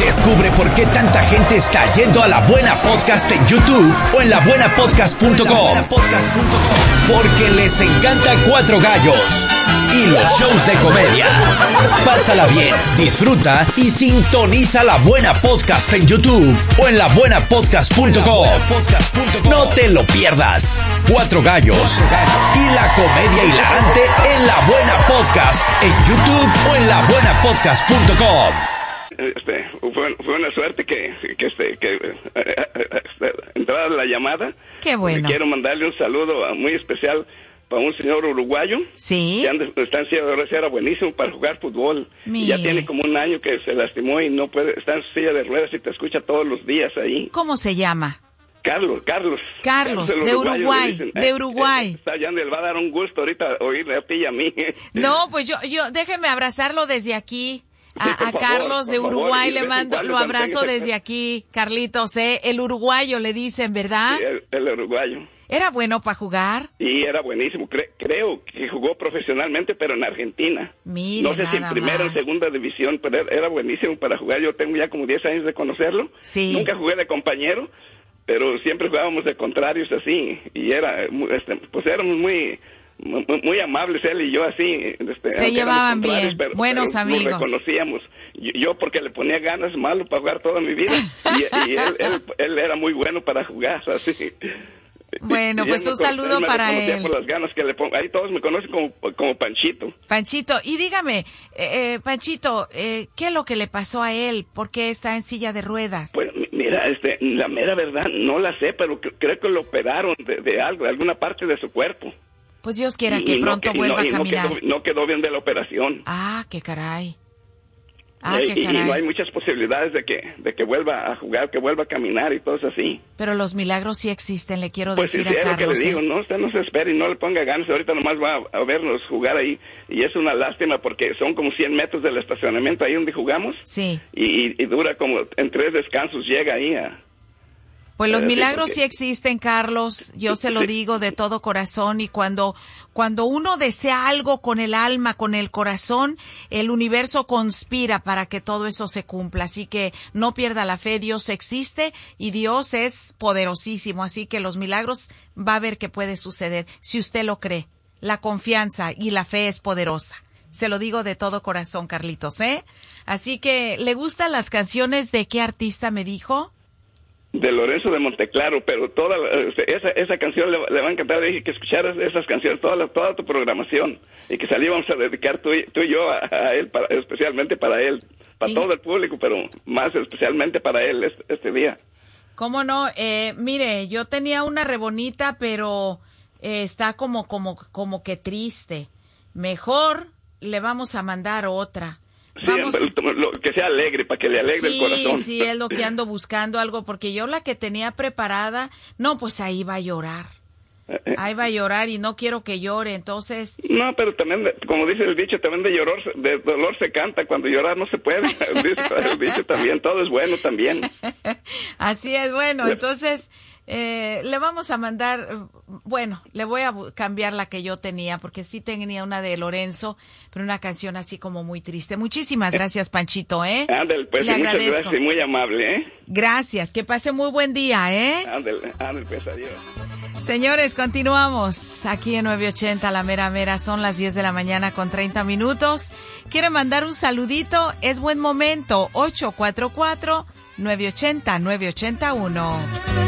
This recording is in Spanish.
Descubre por qué tanta gente está yendo a La Buena Podcast en YouTube o en labuenapodcast.com. Porque les encanta Cuatro Gallos y los shows de comedia. Pásala bien, disfruta y sintoniza La Buena Podcast en YouTube o en labuenapodcast.com. No te lo pierdas. Cuatro Gallos y la comedia hilarante en La Buena Podcast en YouTube o en labuenapodcast.com. Fue una suerte que entrara la llamada. Qué bueno. Quiero mandarle un saludo muy especial para un señor uruguayo. Sí. Que está en silla de ruedas, era buenísimo para jugar fútbol. Ya tiene como un año que se lastimó y no puede, está en silla de ruedas y te escucha todos los días ahí. ¿Cómo se llama? Carlos, de Uruguay, de Uruguay. Está allá, le va a dar un gusto ahorita oírle a ti y a mí. No, pues yo, déjeme abrazarlo desde aquí. A Carlos de Uruguay le mando, lo abrazo desde aquí, Carlitos, el uruguayo le dicen, ¿verdad? Sí, el uruguayo. ¿Era bueno para jugar? Sí, era buenísimo. Creo que jugó profesionalmente, pero en Argentina. Mire, no sé si en primera o en segunda división, pero era buenísimo para jugar. Yo tengo ya como 10 años de conocerlo. Sí. Nunca jugué de compañero, pero siempre jugábamos de contrarios así. Y pues éramos muy amables él y yo así. Se llevaban bien, buenos pero amigos. Nos reconocíamos. Yo porque le ponía ganas, malo para jugar toda mi vida. Y él era muy bueno para jugar, así. Bueno, pues un saludo para él. Por las ganas que le pongo. Ahí todos me conocen como Panchito. Panchito, y dígame, Panchito, ¿qué es lo que le pasó a él? ¿Por qué está en silla de ruedas? Pues mira, la mera verdad no la sé, pero creo que lo operaron de algo, de alguna parte de su cuerpo. Pues Dios quiera que pronto vuelva a caminar. No quedó bien de la operación. Ah, qué caray. Y no hay muchas posibilidades de que vuelva a jugar, que vuelva a caminar y todo eso así. Pero los milagros sí existen, le quiero pues decir sí, a Carlos. Pues es lo que le digo, no, usted no se espere y no le ponga ganas, ahorita nomás va a vernos jugar ahí. Y es una lástima porque son como 100 metros del estacionamiento ahí donde jugamos. Sí. Y dura como, en 3 descansos llega ahí a... Pues los milagros sí existen, Carlos, yo se lo digo de todo corazón, y cuando uno desea algo con el alma, con el corazón, el universo conspira para que todo eso se cumpla, así que no pierda la fe, Dios existe y Dios es poderosísimo, así que los milagros va a ver que puede suceder, si usted lo cree, la confianza y la fe es poderosa. Se lo digo de todo corazón, Carlitos, Así que, ¿le gustan las canciones de qué artista me dijo? De Lorenzo de Monteclaro, pero toda esa canción le va a encantar. Dije que escucharas esas canciones, toda tu programación, y que salíamos a dedicar tú y yo a él, especialmente para él, para todo el público, pero más especialmente para él este día. ¿Cómo no? Mire, yo tenía una re bonita, pero está como que triste. Mejor le vamos a mandar otra. Vamos. Sí, que sea alegre, para que le alegre el corazón. Sí, es lo que ando buscando, algo, porque yo la que tenía preparada, no, pues ahí va a llorar. Ahí va a llorar y no quiero que llore, entonces... No, pero también, como dice el dicho, también de dolor se canta, cuando llorar no se puede. El dicho también, todo es bueno también. Así es, bueno, entonces... le vamos a mandar, bueno, le voy a cambiar la que yo tenía, porque sí tenía una de Lorenzo, pero una canción así como muy triste. Muchísimas gracias, Panchito, Ándale, pues, le muchas agradezco. Gracias, muy amable, Gracias, que pase muy buen día, Ándale, pues, adiós. Señores, continuamos aquí en 980, la mera mera, son las 10 de la mañana con 30 minutos. ¿Quiere mandar un saludito? Es buen momento, 844-980-981.